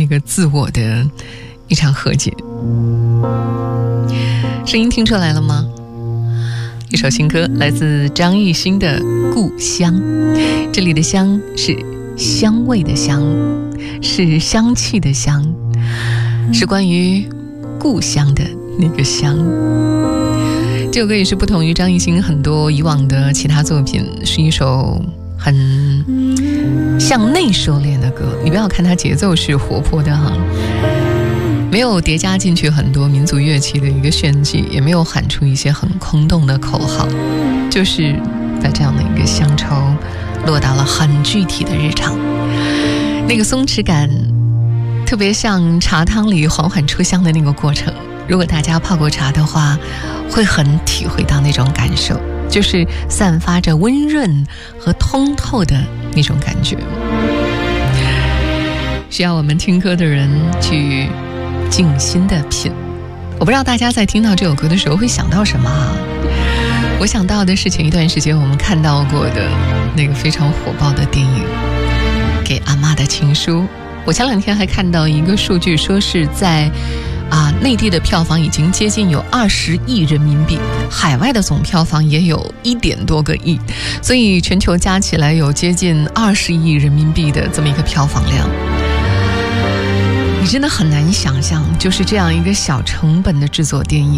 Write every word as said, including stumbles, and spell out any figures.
个自我的一场和解。声音听出来了吗？一首新歌来自张艺兴的《故乡》，这里的香是香味的香，是香气的香，是关于故乡的那个香。这首歌也是不同于张艺兴很多以往的其他作品，是一首很向内收敛的歌。你不要看它节奏是活泼的哈，没有叠加进去很多民族乐器的一个炫技，也没有喊出一些很空洞的口号，就是把这样的一个乡愁落到了很具体的日常。那个松弛感特别像茶汤里缓缓出香的那个过程，如果大家泡过茶的话，会很体会到那种感受，就是散发着温润和通透的那种感觉。需要我们听歌的人去静心的品。我不知道大家在听到这首歌的时候会想到什么啊？我想到的是前一段时间我们看到过的那个非常火爆的电影《给阿妈的情书》。我前两天还看到一个数据，说是在啊内地的票房已经接近有二十亿人民币，海外的总票房也有一点多个亿，所以全球加起来有接近二十亿人民币的这么一个票房量。你真的很难想象，就是这样一个小成本的制作电影，